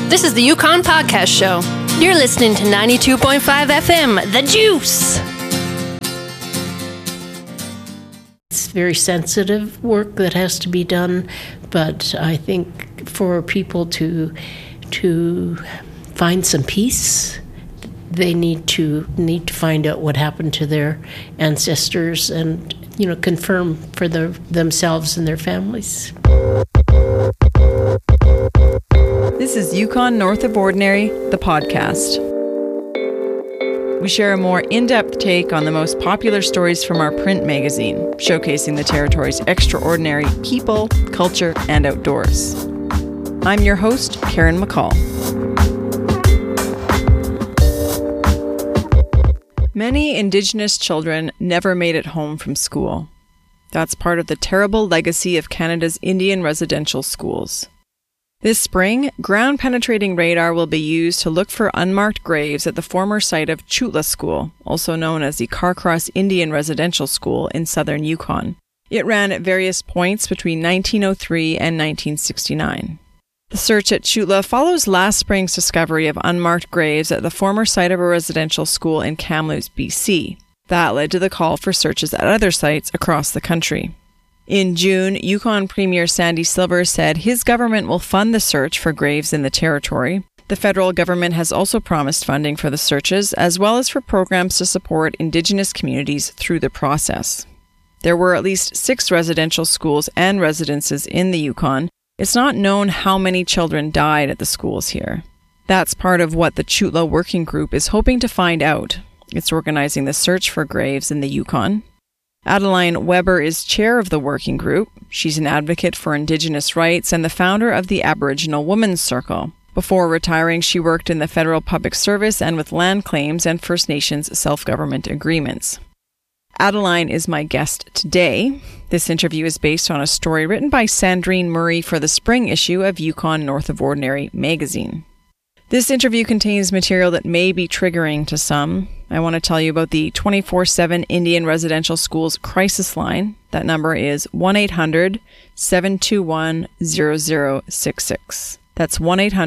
This is the Yukon Podcast Show. You're listening to 92.5 FM, The Juice. It's very sensitive work that has to be done, but I think for people to find some peace, they need to find out what happened to their ancestors and, confirm for themselves and their families. This is Yukon North of Ordinary, the podcast. We share a more in-depth take on the most popular stories from our print magazine, showcasing the territory's extraordinary people, culture, and outdoors. I'm your host, Karen McCall. Many Indigenous children never made it home from school. That's part of the terrible legacy of Canada's Indian residential schools. This spring, ground-penetrating radar will be used to look for unmarked graves at the former site of Chutla School, also known as the Carcross Indian Residential School in southern Yukon. It ran at various points between 1903 and 1969. The search at Chutla follows last spring's discovery of unmarked graves at the former site of a residential school in Kamloops, BC. That led to the call for searches at other sites across the country. In June, Yukon Premier Sandy Silver said his government will fund the search for graves in the territory. The federal government has also promised funding for the searches, as well as for programs to support Indigenous communities through the process. There were at least 6 residential schools and residences in the Yukon. It's not known how many children died at the schools here. That's part of what the Chutla Working Group is hoping to find out. It's organizing the search for graves in the Yukon. Adeline Weber is chair of the working group. She's an advocate for Indigenous rights and the founder of the Aboriginal Women's Circle. Before retiring, she worked in the federal public service and with land claims and First Nations self-government agreements. Adeline is my guest today. This interview is based on a story written by Sandrine Murray for the spring issue of Yukon North of Ordinary magazine. This interview contains material that may be triggering to some. I want to tell you about the 24/7 Indian Residential Schools crisis line. That number is 1-800-721-0066. That's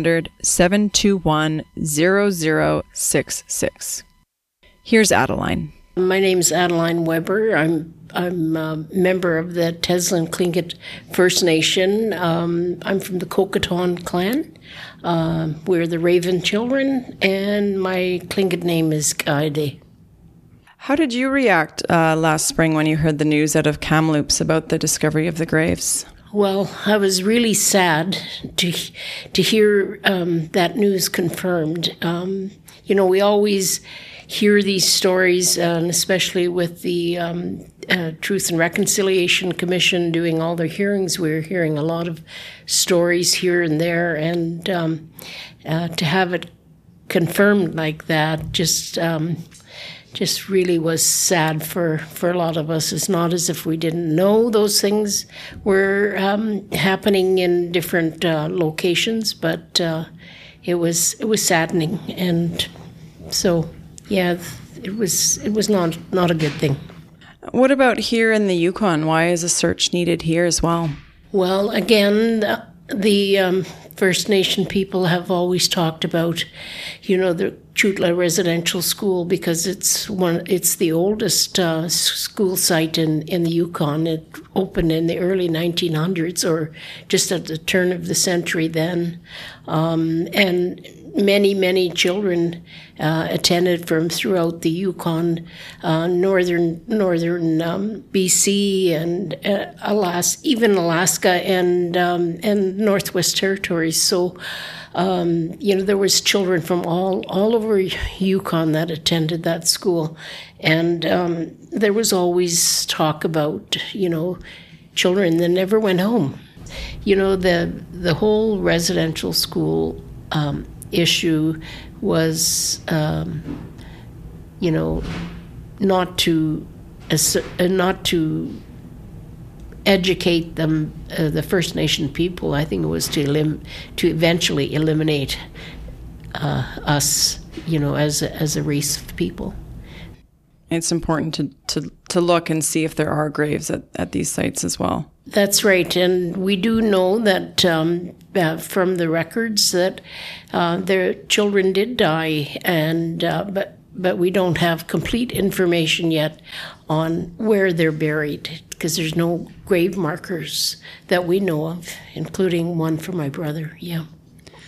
1-800-721-0066. Here's Adeline. My name's Adeline Weber. I'm a member of the Teslin Tlingit First Nation. I'm from the Coquitlam clan. We're the Raven children, and my Tlingit name is Kaide. How did you react last spring when you heard the news out of Kamloops about the discovery of the graves? Well, I was really sad to hear that news confirmed. We always hear these stories, and especially with the Truth and Reconciliation Commission doing all their hearings, we're hearing a lot of stories here and there, and to have it confirmed like that just really was sad for a lot of us. It's not as if we didn't know those things were happening in different locations, but it was saddening, and so. Yeah, it was not a good thing. What about here in the Yukon? Why is a search needed here as well? Well, again, the First Nation people have always talked about, the Chutla Residential School because it's the oldest school site in the Yukon. It opened in the early 1900s, or just at the turn of the century then, and many children attended from throughout the Yukon, northern BC, and Alaska and Northwest Territories. So, there was children from all over Yukon that attended that school, and there was always talk about children that never went home. The whole residential school issue was, not to educate them, the First Nation people. I think it was to eventually eliminate us, as a race of people. It's important to look and see if there are graves at these sites as well. That's right, and we do know that from the records that their children did die, and but we don't have complete information yet on where they're buried because there's no grave markers that we know of, including one for my brother. Yeah.